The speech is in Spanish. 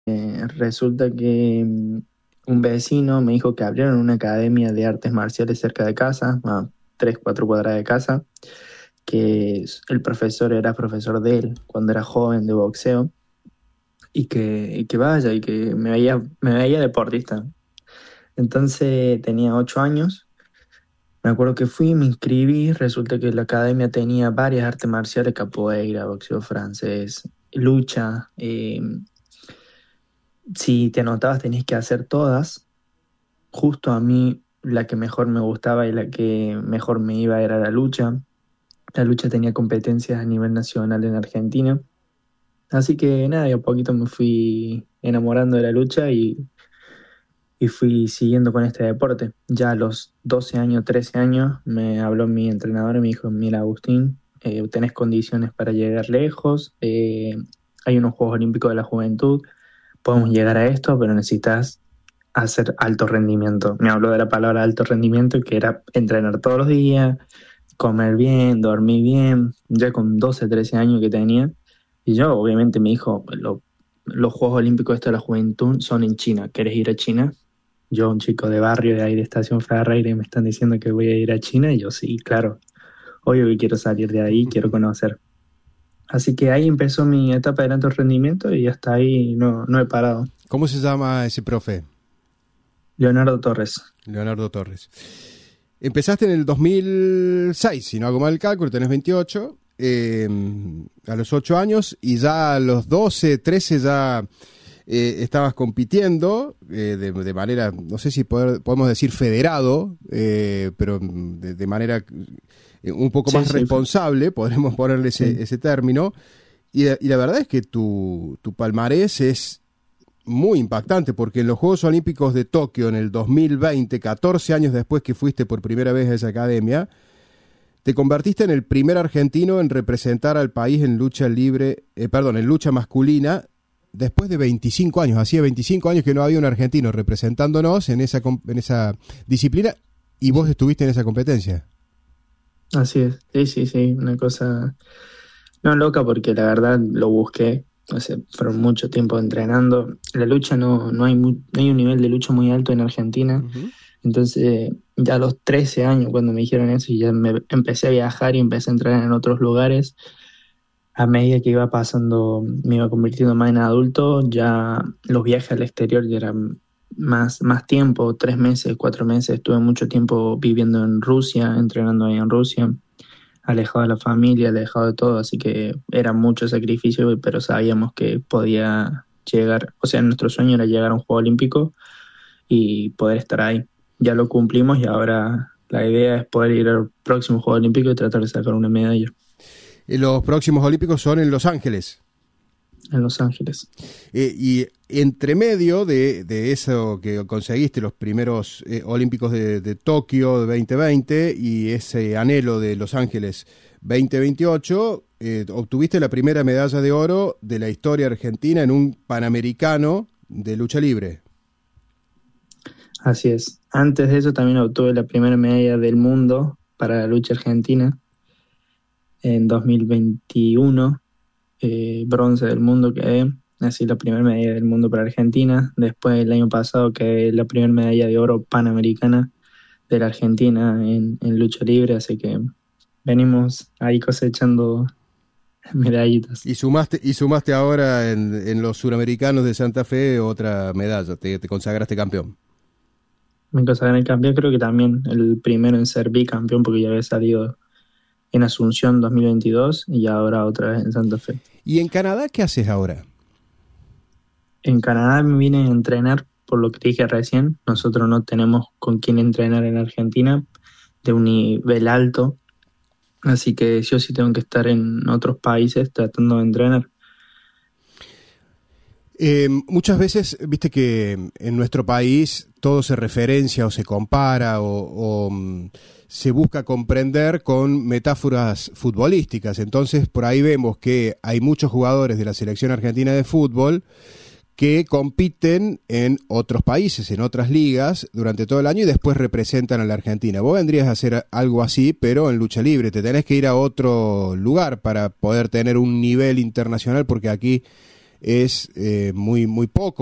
Resulta que un vecino me dijo que abrieron una academia de artes marciales cerca de casa, a 3, 4 cuadras de casa, que el profesor era profesor de él cuando era joven de boxeo, y que vaya, y que me veía deportista. Entonces tenía 8 años. Me acuerdo que fui, me inscribí, resulta que la academia tenía varias artes marciales: capoeira, boxeo francés, lucha. Si te anotabas tenías que hacer todas. Justo a mí la que mejor me gustaba y la que mejor me iba era la lucha. La lucha tenía competencias a nivel nacional en Argentina. Así que nada, y a poquito me fui enamorando de la lucha y fui siguiendo con este deporte. Ya a los 12 años, 13 años, me habló mi entrenador y me dijo: mira, Agustín, tenés condiciones para llegar lejos, hay unos Juegos Olímpicos de la Juventud, podemos llegar a esto, pero necesitas hacer alto rendimiento. Me habló de la palabra alto rendimiento, que era entrenar todos los días, comer bien, dormir bien, ya con 12 13 años que tenía. Y yo, obviamente, me dijo: los Juegos Olímpicos de la Juventud son en China, ¿querés ir a China? Yo, un chico de barrio de ahí de Estación Ferreira, y me están diciendo que voy a ir a China, y yo sí, claro, obvio que quiero salir de ahí, quiero conocer. Así que ahí empezó mi etapa de alto rendimiento y hasta ahí no he parado. ¿Cómo se llama ese profe? Leonardo Torres. Leonardo Torres. Empezaste en el 2006, si no hago mal el cálculo, tenés 28, a los 8 años, y ya a los 12, 13 ya estabas compitiendo de manera, no sé si podemos decir federado, pero de manera un poco Sí, más sí, responsable, podremos ponerle sí. ese término, y la verdad es que tu palmarés es muy impactante, porque en los Juegos Olímpicos de Tokio en el 2020, 14 años después que fuiste por primera vez a esa academia, te convertiste en el primer argentino en representar al país en lucha libre, en lucha masculina, después de 25 años. Hacía 25 años que no había un argentino representándonos en esa disciplina, y vos estuviste en esa competencia. Así es, sí, sí, sí, una cosa no loca, porque la verdad lo busqué, o sea, fueron mucho tiempo entrenando. La lucha no hay un nivel de lucha muy alto en Argentina, Ujú. entonces ya a los 13 años cuando me dijeron eso, y ya me empecé a viajar y empecé a entrenar en otros lugares. A medida que iba pasando, me iba convirtiendo más en adulto, ya los viajes al exterior ya eran más tiempo, 3 meses, 4 meses. Estuve mucho tiempo viviendo en Rusia, entrenando ahí en Rusia, alejado de la familia, alejado de todo, así que era mucho sacrificio, pero sabíamos que podía llegar. O sea, nuestro sueño era llegar a un Juego Olímpico y poder estar ahí. Ya lo cumplimos, y ahora la idea es poder ir al próximo Juego Olímpico y tratar de sacar una medalla Los próximos Olímpicos son en Los Ángeles. en Los Ángeles. Y entre medio de eso que conseguiste, los primeros Olímpicos de Tokio 2020 y ese anhelo de Los Ángeles 2028, obtuviste la primera medalla de oro de la historia argentina en un Panamericano de lucha libre. Así es. Antes de eso también obtuve la primera medalla del mundo para la lucha argentina en 2021, bronce del mundo quedé, así la primera medalla del mundo para Argentina. Después el año pasado quedé la primera medalla de oro panamericana de la Argentina en lucha libre, así que venimos ahí cosechando medallitas. Y sumaste ahora en los Suramericanos de Santa Fe otra medalla, te consagraste campeón. Me consagré el campeón, creo que también el primero en ser bicampeón, porque ya había salido en Asunción 2022 y ahora otra vez en Santa Fe. ¿Y en Canadá qué haces ahora? En Canadá me vine a entrenar, por lo que te dije recién. Nosotros no tenemos con quién entrenar en Argentina de un nivel alto, así que sí o sí tengo que estar en otros países tratando de entrenar. Muchas veces, viste que en nuestro país todo se referencia o se compara o se busca comprender con metáforas futbolísticas. Entonces, por ahí vemos que hay muchos jugadores de la selección argentina de fútbol que compiten en otros países, en otras ligas, durante todo el año y después representan a la Argentina. Vos vendrías a hacer algo así, pero en lucha libre. Te tenés que ir a otro lugar para poder tener un nivel internacional, porque aquí es muy, muy poco.